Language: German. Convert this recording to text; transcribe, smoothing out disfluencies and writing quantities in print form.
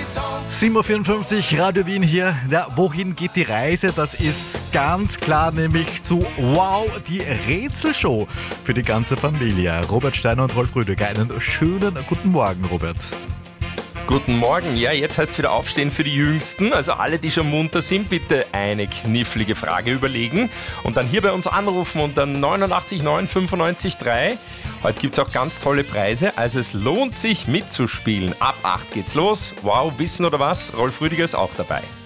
7.54 Uhr, Radio Wien hier. Ja, wohin geht die Reise? Das ist ganz klar nämlich zu Wow, die Rätselshow für die ganze Familie. Robert Steiner und Rolf Rüdiger, einen schönen guten Morgen, Robert. Guten Morgen. Ja, jetzt heißt es wieder aufstehen für die Jüngsten. Also alle, die schon munter sind, bitte eine knifflige Frage überlegen und dann hier bei uns anrufen unter 89 9 95 3. Heute gibt es auch ganz tolle Preise, also es lohnt sich mitzuspielen. Ab 8 geht's los. Wow, Wissen oder was? Rolf Rüdiger ist auch dabei.